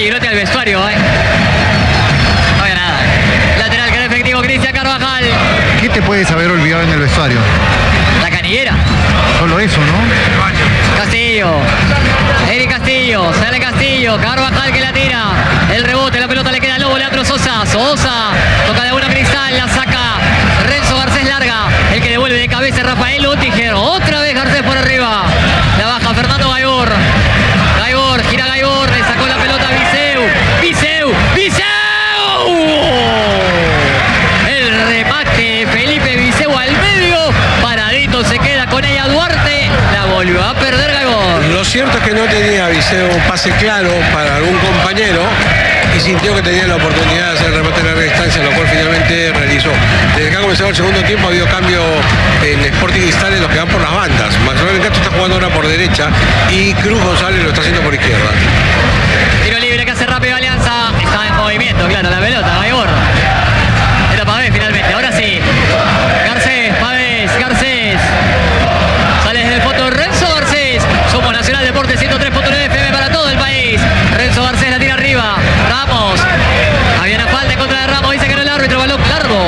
Girotti al vestuario, No había nada. Lateral que era efectivo Cristian Carvajal. ¿Qué te puedes haber olvidado en el vestuario? La canillera. Solo eso, ¿no? Castillo. Eric Castillo. Sale Castillo. Carvajal que la tira. El rebote, la pelota le queda a Lobo. Leandro Sosa. Sosa. Toca de una Cristal. La saca Renzo Garcés larga. El que devuelve de cabeza Rafael Otiger. Otra vez Garcés por arriba. La baja Fernando Gaibor. Gaibor. Gira Gaibor. Le sacó la pelota a Viseu. Viseu. Viseu. El remate Felipe Viseu al medio. Paradito se queda con ella Duarte. La volvió a perder Gaibor. Lo cierto es que no tenía Viseu un pase claro para algún compañero y sintió que tenía la oportunidad de hacer el remate en larga distancia, lo cual finalmente realizó. Desde que ha comenzado el segundo tiempo ha habido cambio en Sporting Cristal en los que van por las bandas. Maxwell Encanto está jugando ahora por derecha y Cruz González lo está haciendo por